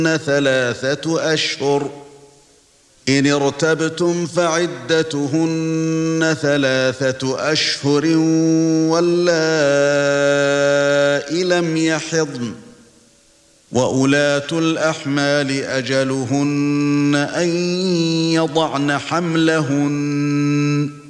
ثلاثة أشهر إن ارتبتم فعدتهن 3 أشهر واللائي لم يحضن وأولاة الأحمال أجلهن أن يضعن حملهن